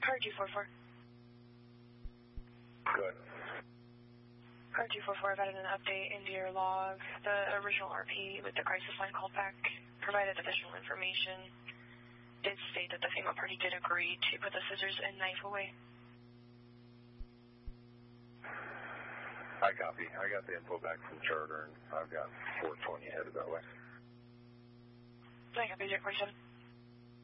Car 244. Good. Car 244, I've added an update into your log. The original RP with the crisis line called back provided additional information. Did state that the female party did agree to put the scissors and knife away. I copy. I got the info back from Charter, and I've got 420 headed that way. I copy 047.